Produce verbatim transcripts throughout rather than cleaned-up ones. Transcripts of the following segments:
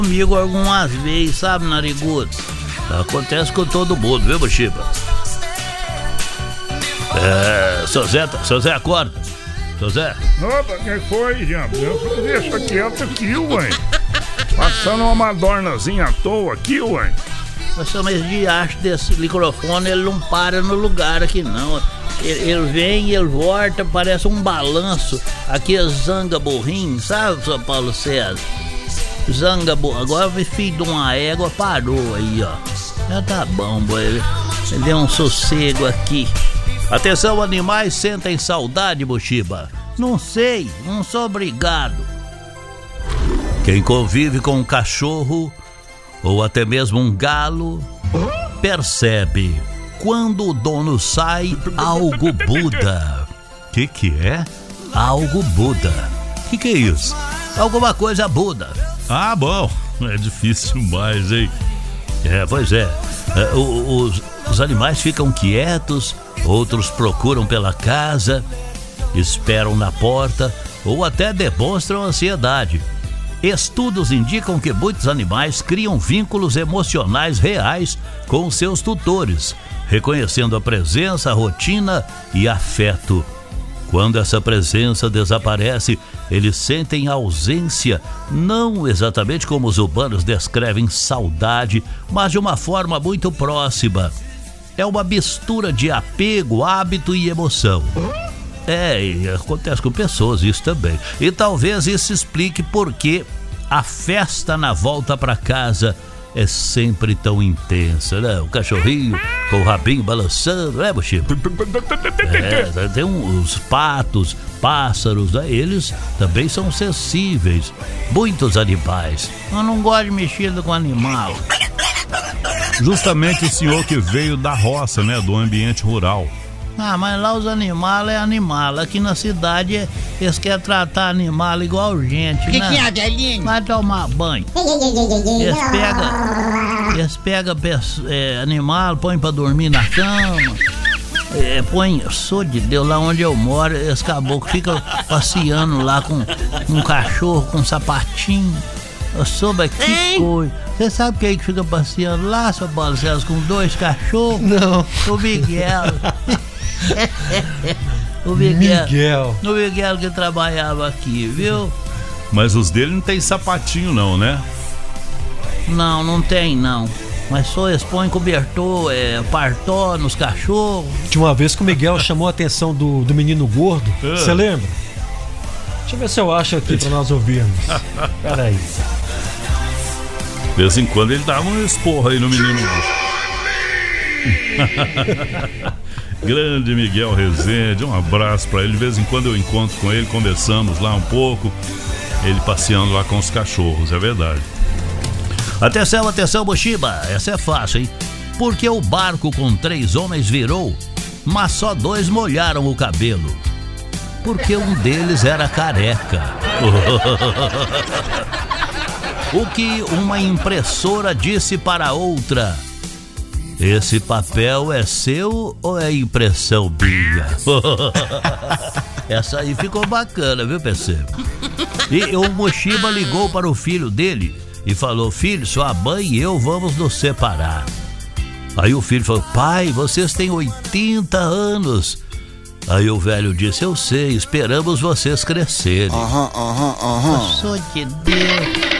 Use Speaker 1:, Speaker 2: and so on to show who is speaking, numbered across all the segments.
Speaker 1: comigo algumas vezes, sabe, narigudo? Acontece com todo mundo, viu, Mochiba? É, seu Zé, seu Zé, acorda. Seu Zé.
Speaker 2: Opa, quem foi, gente? Deixa quieto aqui, ué. Passando uma madornazinha à toa aqui, ué.
Speaker 1: Nossa, mas diacho desse microfone, ele não para no lugar aqui, não. Ele, ele vem, ele volta, parece um balanço. Aqui é zanga burrinho, sabe, São Paulo César? Zanga burrinho. Agora o filho de uma égua parou aí, ó. Já tá bom, boy. Ele deu um sossego aqui. Atenção, animais sentem saudade, Mochiba? Não sei, não sou obrigado. Quem convive com um cachorro ou até mesmo um galo percebe quando o dono sai, algo muda. Que que é? Algo muda. Que que é isso? Alguma coisa muda.
Speaker 3: Ah, bom. É difícil demais, hein?
Speaker 1: É, pois é. é os, os animais ficam quietos, outros procuram pela casa, esperam na porta ou até demonstram ansiedade. Estudos indicam que muitos animais criam vínculos emocionais reais com seus tutores, reconhecendo a presença, a rotina e afeto. Quando essa presença desaparece, eles sentem ausência, não exatamente como os humanos descrevem saudade, mas de uma forma muito próxima. É uma mistura de apego, hábito e emoção. É, e acontece com pessoas isso também. E talvez isso explique por que a festa na volta para casa é sempre tão intensa, né? O cachorrinho com o rabinho balançando, né, Mochiba? É, tem uns patos, pássaros, né? Eles também são sensíveis. Muitos animais. Eu não gosto de mexer com animal.
Speaker 3: Justamente o senhor que veio da roça, né? Do ambiente rural.
Speaker 1: Ah, mas lá os animais é animal. Aqui na cidade eles querem tratar animal igual gente,
Speaker 4: que
Speaker 1: né?
Speaker 4: Que é, velhinho?
Speaker 1: Vai tomar banho. Eles pegam, eles pegam é, animal, põem pra dormir na cama. É, põe, sou de Deus, lá onde eu moro, esse caboclo fica passeando lá com um cachorro com um sapatinho. Eu soube que coisa. Você sabe quem que fica passeando lá, seu Paulo César, com dois cachorros?
Speaker 5: Não.
Speaker 1: O Miguel. O Miguel.
Speaker 5: Miguel.
Speaker 1: O Miguel que trabalhava aqui, viu?
Speaker 3: Mas os dele não tem sapatinho não, né?
Speaker 1: Não, não tem não. Mas só expõe cobertor, é, partó nos cachorros.
Speaker 5: De uma vez que o Miguel chamou a atenção do, do menino gordo, você lembra? Deixa eu ver se eu acho aqui pra nós ouvirmos. Peraí.
Speaker 3: De vez em quando ele dava um esporro aí no menino. Grande Miguel Rezende, um abraço pra ele. De vez em quando eu encontro com ele, conversamos lá um pouco. Ele passeando lá com os cachorros, é verdade.
Speaker 1: Atenção, atenção, Mochiba, essa é fácil, hein? Porque o barco com três homens virou, mas só dois molharam o cabelo. Porque um deles era careca. O que uma impressora disse para a outra: esse papel é seu ou é impressão minha? Essa aí ficou bacana, viu, P C? E o Mochiba ligou para o filho dele e falou: filho, sua mãe e eu vamos nos separar. Aí o filho falou: pai, vocês têm oitenta anos. Aí o velho disse: eu sei, esperamos vocês crescerem.
Speaker 4: Aham, aham, aham.
Speaker 1: Sou de Deus.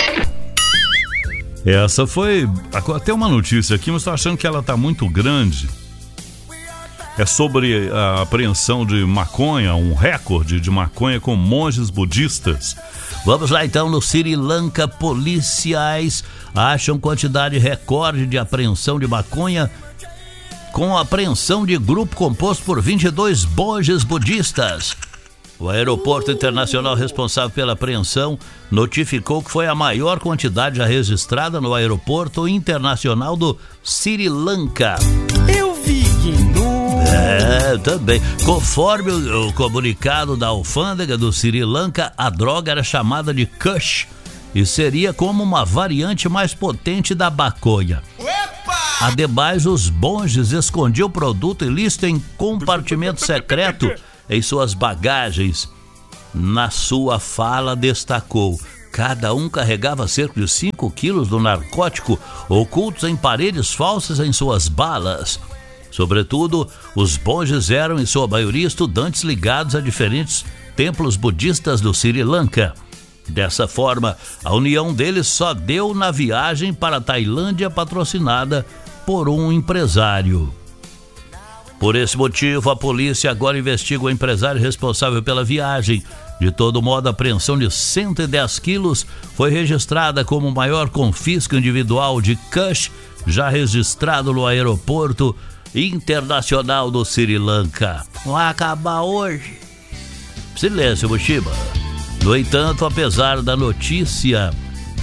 Speaker 3: Essa foi até uma notícia aqui, mas tô achando que ela tá muito grande. É sobre a apreensão de maconha, um recorde de maconha com monges budistas.
Speaker 1: Vamos lá então, no Sri Lanka, policiais acham quantidade recorde de apreensão de maconha com a apreensão de grupo composto por vinte e dois monges budistas. O aeroporto internacional responsável pela apreensão notificou que foi a maior quantidade já registrada no aeroporto internacional do Sri Lanka.
Speaker 4: Eu vi que não.
Speaker 1: É, também. Conforme o, o comunicado da alfândega do Sri Lanka, a droga era chamada de Kush e seria como uma variante mais potente da maconha. Ademais, os monges escondiam o produto ilícito em compartimento secreto em suas bagagens. Na sua fala destacou: Cada um carregava cerca de cinco quilos do narcótico ocultos em paredes falsas em suas balas. Sobretudo, os monges eram, em sua maioria, estudantes ligados a diferentes templos budistas do Sri Lanka. Dessa forma, a união deles só deu na viagem para a Tailândia patrocinada por um empresário. Por esse motivo, a polícia agora investiga o empresário responsável pela viagem. De todo modo, a apreensão de cento e dez quilos foi registrada como o maior confisco individual de Kush já registrado no aeroporto internacional do Sri Lanka. Vai acabar hoje. Silêncio, Bushiba. No entanto, apesar da notícia...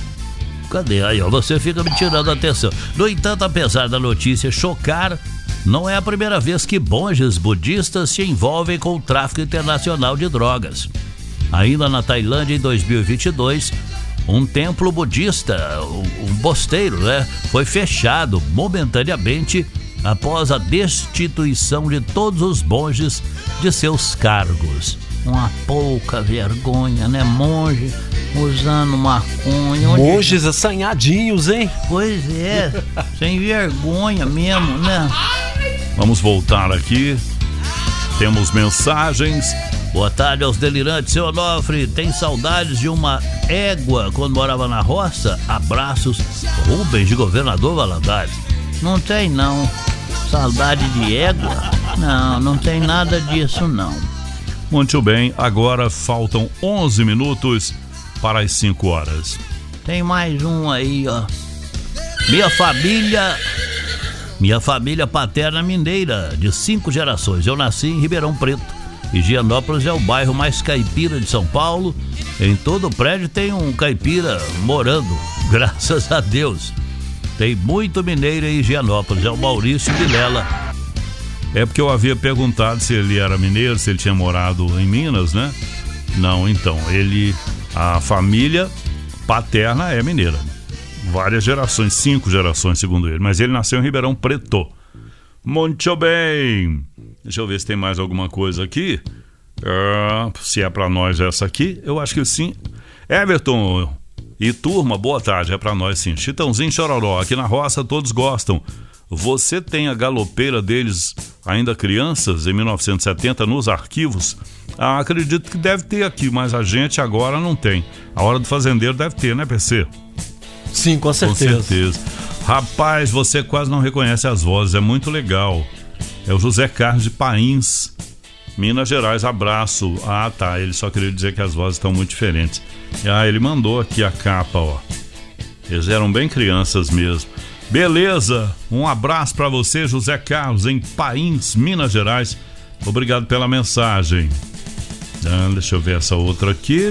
Speaker 1: Cadê? Aí, ó, você fica me tirando a atenção. No entanto, apesar da notícia chocar, não é a primeira vez que monges budistas se envolvem com o tráfico internacional de drogas. Ainda na Tailândia, em dois mil e vinte e dois, um templo budista, um mosteiro, né, foi fechado momentaneamente após a destituição de todos os monges de seus cargos. Uma pouca vergonha, né? Monge usando maconha.
Speaker 5: Monges assanhadinhos, hein?
Speaker 1: Pois é, sem vergonha mesmo, né?
Speaker 3: Vamos voltar aqui. Temos mensagens.
Speaker 1: Boa tarde aos delirantes. Seu Onofre, tem saudades de uma égua quando morava na roça? Abraços, Rubens de Governador Valadares. Não tem não. Saudade de égua? Não, não tem nada disso não.
Speaker 3: Muito bem, agora faltam onze minutos para as cinco horas.
Speaker 1: Tem mais um aí, ó. Minha família... Minha família paterna mineira, de cinco gerações. Eu nasci em Ribeirão Preto. Higienópolis é o bairro mais caipira de São Paulo. Em todo o prédio tem um caipira morando, graças a Deus. Tem muito mineiro em Higienópolis, é o Maurício Vilela.
Speaker 3: É porque eu havia perguntado se ele era mineiro, se ele tinha morado em Minas, né? Não, então, ele, a família paterna é mineira. Várias gerações, cinco gerações, segundo ele. Mas ele nasceu em Ribeirão Preto. Muito bem. Deixa eu ver se tem mais alguma coisa aqui. Uh, se é pra nós essa aqui, eu acho que sim. Everton e turma, boa tarde, é pra nós sim. Chitãozinho Chororó, aqui na roça todos gostam. Você tem a galopeira deles ainda crianças, em mil novecentos e setenta, nos arquivos? Ah, acredito que deve ter aqui, mas a gente agora não tem. A Hora do Fazendeiro deve ter, né, P C?
Speaker 5: Sim, com certeza.
Speaker 3: Com certeza. Rapaz, você quase não reconhece as vozes, é muito legal. É o José Carlos de Pains, Minas Gerais, abraço. Ah, tá, ele só queria dizer que as vozes estão muito diferentes. Ah, ele mandou aqui a capa, ó. Eles eram bem crianças mesmo. Beleza, um abraço pra você, José Carlos, em Pains, Minas Gerais. Obrigado pela mensagem. Ah, deixa eu ver essa outra aqui.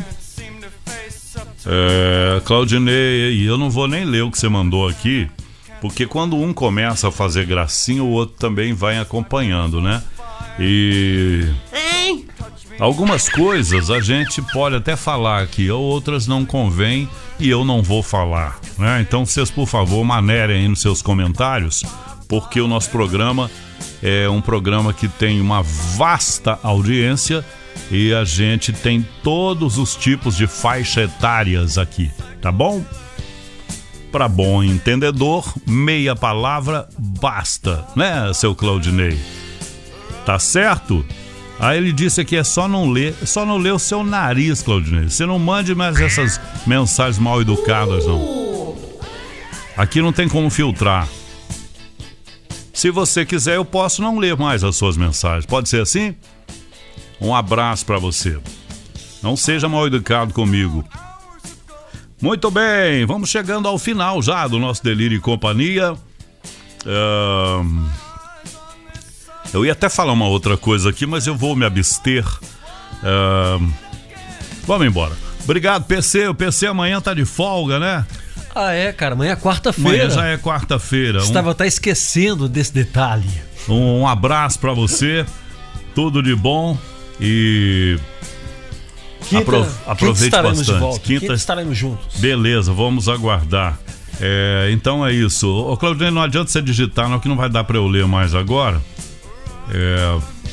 Speaker 3: É, Claudinei, eu não vou nem ler o que você mandou aqui, porque quando um começa a fazer gracinha, o outro também vai acompanhando, né? E algumas coisas a gente pode até falar aqui, outras não convém e eu não vou falar, né? Então vocês, por favor, manerem aí nos seus comentários, porque o nosso programa é um programa que tem uma vasta audiência e a gente tem todos os tipos de faixa etárias aqui, tá bom? Para bom entendedor, meia palavra basta, né, seu Claudinei? Tá certo? Aí ele disse que é só não ler, só não ler o seu nariz, Claudinei. Você não mande mais essas mensagens mal educadas, não. Aqui não tem como filtrar. Se você quiser, eu posso não ler mais as suas mensagens. Pode ser assim? Um abraço pra você. Não seja mal educado comigo. Muito bem, vamos chegando ao final já do nosso Delírio e Companhia. Uh, eu ia até falar uma outra coisa aqui, mas eu vou me abster. Uh, vamos embora. Obrigado, P C. O P C amanhã tá de folga, né?
Speaker 5: Ah, é, cara. Amanhã é quarta-feira.
Speaker 3: Amanhã já é quarta-feira.
Speaker 5: Estava um... até esquecendo desse detalhe.
Speaker 3: Um, um abraço pra você. Tudo de bom. E
Speaker 5: quinta,
Speaker 3: Apro... aproveite
Speaker 5: quinta
Speaker 3: bastante.
Speaker 5: De volta.
Speaker 3: Quinta...
Speaker 5: quinta estaremos juntos.
Speaker 3: Beleza, vamos aguardar. É, então é isso. Ô, Claudinei, não adianta você digitar, não, que não vai dar para eu ler mais agora. É,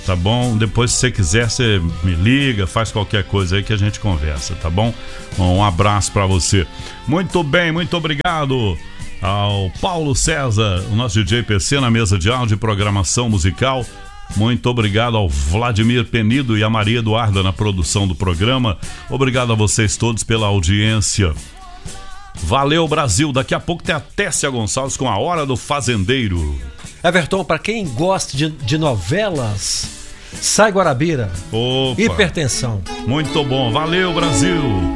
Speaker 3: tá bom? Depois, se você quiser, você me liga, faz qualquer coisa aí que a gente conversa, tá bom? Um abraço pra você. Muito bem, muito obrigado ao Paulo César, o nosso D J P C na mesa de áudio e programação musical. Muito obrigado ao Vladimir Penido e a Maria Eduarda na produção do programa. Obrigado a vocês todos pela audiência. Valeu, Brasil. Daqui a pouco tem a Tessia Gonçalves com a Hora do Fazendeiro.
Speaker 5: Everton, para quem gosta de, de novelas, Sai Guarabira.
Speaker 3: Opa.
Speaker 5: Hipertensão.
Speaker 3: Muito bom. Valeu, Brasil.